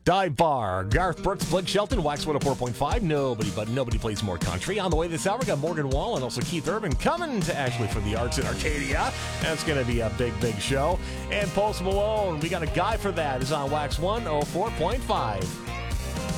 Dive Bar, Garth Brooks, Blake Shelton, Wax 104.5. Nobody plays more country. On the way this hour, we got Morgan Wall and also Keith Urban coming to Ashley for the Arts in Arcadia. That's going to be a big show. And Post Malone, we got a guy for that, is on Wax 104.5.